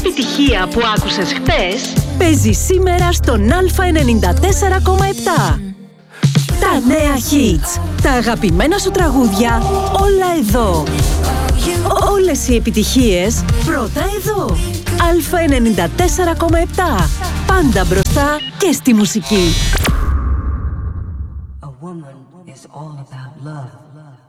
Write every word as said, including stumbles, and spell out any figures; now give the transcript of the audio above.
επιτυχία που άκουσες χτες παίζει σήμερα στον Α ενενήντα τέσσερα κόμμα επτά. Τα νέα hits, τα αγαπημένα σου τραγούδια, όλα εδώ. Όλες οι επιτυχίες πρώτα εδώ. Α ενενήντα τέσσερα κόμμα επτά. Πάντα μπροστά και στη μουσική. A woman is all about love.